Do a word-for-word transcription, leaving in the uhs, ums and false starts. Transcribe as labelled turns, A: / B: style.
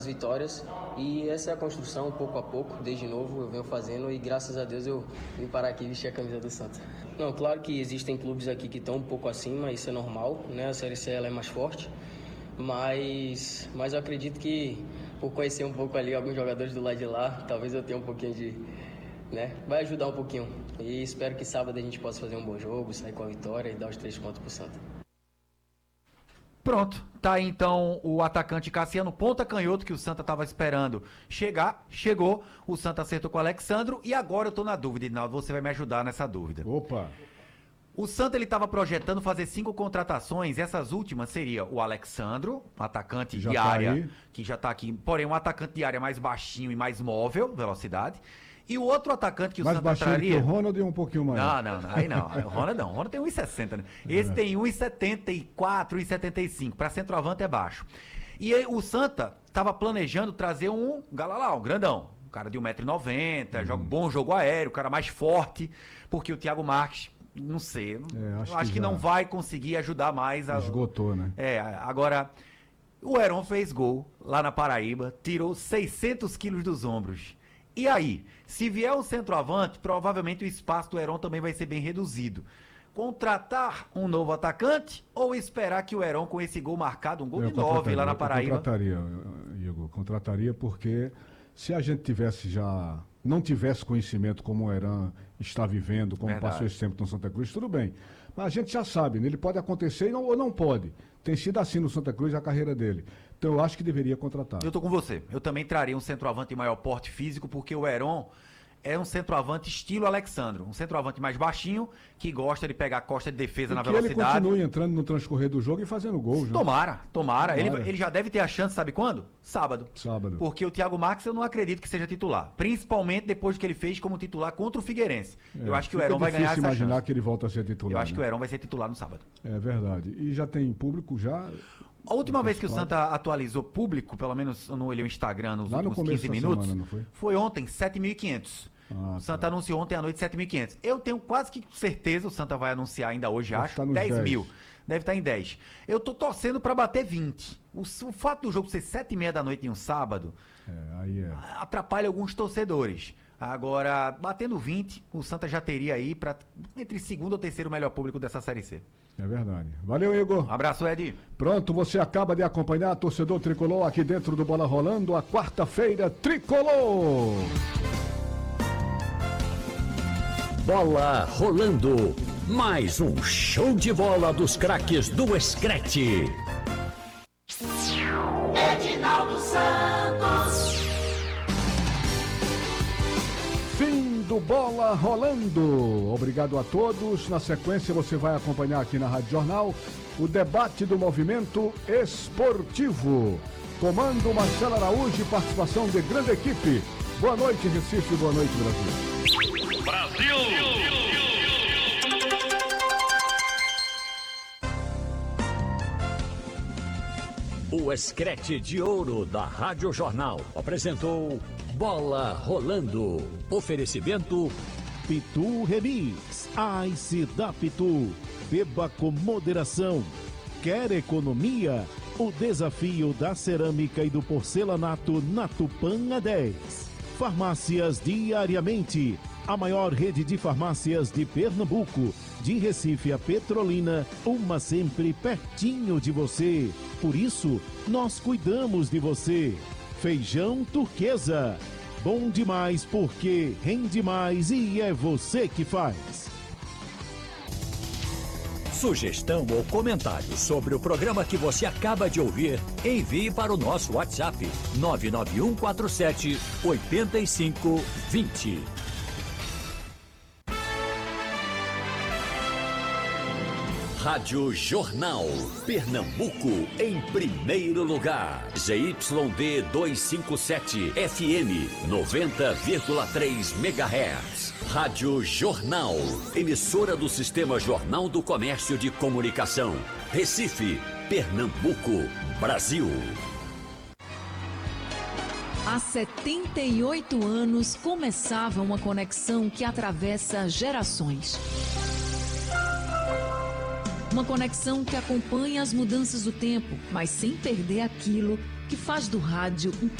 A: vitórias, e essa é a construção pouco a pouco, desde novo eu venho fazendo, e graças a Deus eu vim parar aqui e vestir a camisa do Santa. Não, claro que existem clubes aqui que estão um pouco acima, isso é normal, né? A Série C ela é mais forte, mas, mas eu acredito que por conhecer um pouco ali alguns jogadores do lado de lá, talvez eu tenha um pouquinho de, né? Vai ajudar um pouquinho, e espero que sábado a gente possa fazer um bom jogo, sair com a vitória e dar os três pontos pro Santa.
B: Pronto, tá aí então o atacante Cassiano, ponta canhoto que o Santa tava esperando chegar, chegou, o Santa acertou com o Alexandro e agora eu tô na dúvida, Edinaldo, você vai me ajudar nessa dúvida.
C: Opa!
B: O Santa ele tava projetando fazer cinco contratações, essas últimas seria o Alexandro, um atacante
C: Já
B: de
C: tá
B: área,
C: aí.
B: que já tá aqui, porém um atacante de área mais baixinho e mais móvel, velocidade, e o outro atacante que o
C: Mais
B: Santa
C: baixinho
B: traria...
C: que o Ronald e um pouquinho mais.
B: Não, não, não, aí não. O Ronald não. O Ronald tem um e sessenta, né? Esse
C: É.
B: tem um e setenta e quatro, um e setenta e cinco. Pra centroavante é baixo. E aí, o Santa tava planejando trazer um Galalau, um grandão. Um cara de um metro e noventa,
C: Uhum.
B: joga bom jogo aéreo, um cara mais forte, porque o Thiago Marques, não sei, eu
C: É, acho
B: eu acho
C: que
B: que
C: já
B: não vai conseguir ajudar mais. A...
C: Esgotou, né?
B: É, agora, o Heron fez gol lá na Paraíba, tirou seiscentos quilos dos ombros. E aí, se vier um centroavante, provavelmente o espaço do Heron também vai ser bem reduzido. Contratar um novo atacante ou esperar que o Heron, com esse gol marcado, um gol
C: Eu
B: de nove lá na
C: eu
B: Paraíba...
C: Contrataria, Igor, contrataria porque se a gente tivesse já, não tivesse conhecimento como o Heron está vivendo, como
B: Verdade.
C: passou esse tempo no Santa Cruz, tudo bem. Mas a gente já sabe, né? Ele pode acontecer e não, ou não pode. Tem sido assim no Santa Cruz a carreira dele. Então eu acho que deveria contratar.
B: Eu tô com você. Eu também traria um centroavante de maior porte físico, porque o Heron é um centroavante estilo Alexandro. Um centroavante mais baixinho, que gosta de pegar a costa de defesa
C: E
B: na
C: que ele
B: velocidade.
C: continue entrando no transcorrer do jogo e fazendo gols. Né?
B: Tomara, tomara. Ele,
C: Tomara.
B: ele já deve ter a chance, sabe quando? Sábado.
C: Sábado.
B: Porque o Thiago Marques eu não acredito que seja titular. Principalmente depois do que ele fez como titular contra o Figueirense.
C: É,
B: eu acho que o
C: fica
B: Heron vai ganhar
C: difícil
B: essa
C: imaginar
B: chance.
C: que ele volta a ser titular.
B: Eu acho
C: né?
B: que o Heron vai ser titular no sábado.
C: É verdade. E já tem público já.
B: A última vez que o
C: Claro.
B: Santa atualizou público, pelo menos eu não olhei o Instagram nos
C: Lá no
B: últimos
C: começo
B: quinze
C: da
B: minutos,
C: semana, não foi?
B: foi ontem, sete mil e quinhentos.
C: Ah,
B: o Santa
C: tá.
B: anunciou ontem à noite sete mil e quinhentos. Eu tenho quase que certeza, o Santa vai anunciar ainda hoje,
C: Deve
B: acho,
C: estar nos
B: dez
C: dez.
B: mil. Deve estar em dez. Eu tô torcendo pra bater vinte. O, o fato do jogo ser sete e meia da noite em um sábado
C: É, aí é.
B: atrapalha alguns torcedores. Agora, batendo vinte, o Santa já teria aí pra, entre segundo ou terceiro melhor público dessa Série C.
C: É verdade. Valeu, Igor.
B: Um abraço, Ed.
C: Pronto, você acaba de acompanhar torcedor tricolor aqui dentro do Bola Rolando, a quarta-feira tricolor.
D: Bola rolando. Mais um show de bola dos craques do Screte.
E: Edinaldo Santos.
C: Fim do Bola Rolando. Obrigado a todos. Na sequência você vai acompanhar aqui na Rádio Jornal o debate do movimento esportivo. Comando Marcelo Araújo e participação de grande equipe. Boa noite, Recife. Boa noite, Brasil.
E: Brasil!
D: O Screte de Ouro da Rádio Jornal apresentou Bola Rolando. Oferecimento
F: Pitu Remix, Ice da Pitu. Beba com moderação. Quer economia? O desafio da cerâmica e do porcelanato na Tupã é dez. Farmácias Diariamente, a maior rede de farmácias de Pernambuco. De Recife a Petrolina, uma sempre pertinho de você. Por isso, nós cuidamos de você. Feijão Turquesa. Bom demais porque rende mais e é você que faz.
D: Sugestão ou comentário sobre o programa que você acaba de ouvir, envie para o nosso WhatsApp nove nove um quatro sete oito cinco dois zero. Rádio Jornal, Pernambuco, em primeiro lugar. Z Y D duzentos e cinquenta e sete, F M, noventa vírgula três megahertz. Rádio Jornal, emissora do Sistema Jornal do Comércio de Comunicação. Recife, Pernambuco, Brasil.
G: Há setenta e oito anos começava uma conexão que atravessa gerações. Uma conexão que acompanha as mudanças do tempo, mas sem perder aquilo que faz do rádio um